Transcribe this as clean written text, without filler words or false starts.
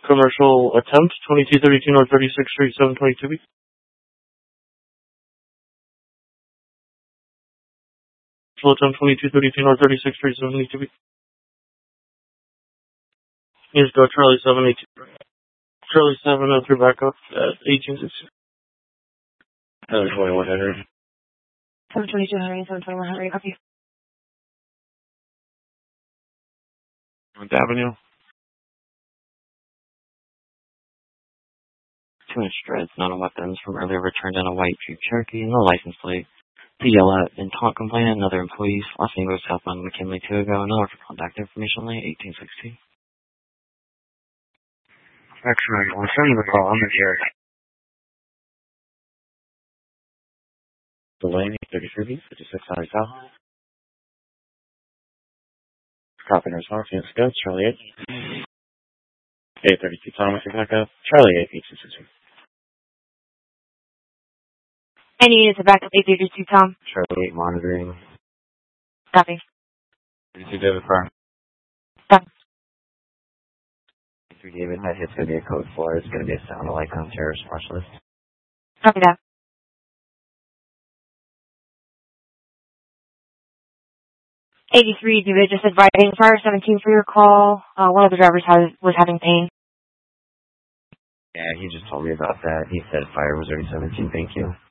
commercial attempt, 2232 North 36th Street, 722B. Commercial attempt, 2232 North 36th Street, 722B. Here's go Charlie 782. Charlie 703 back up at 1860. 721 Henry. 722 Henry, 721 Henry, copy. 7th Avenue. 2-inch shreds, not on weapons, from earlier returned in a white Jeep Cherokee, no license plate. To yell at and taunt complainant, another employee, last name goes south on McKinley 2 ago, another for contact information only, 1860. Excellent. I'll send you the call. I'm in here. Delaney, 33B, 56 South. Copy and response. Yes, go. Charlie 8. 832 Thomas, back up. Charlie 8, 822. Any units are back up 832 Tom. Charlie 8, monitoring. Copy. 32 David Farm. Copy. 3 David, that hit's going to be a code 4. It's going to be a sound alike on terrorist watch list. Copy that. 83, David, just advising fire 17 for your call. One of the drivers was having pain. Yeah, he just told me about that. He said fire was already 17, thank you.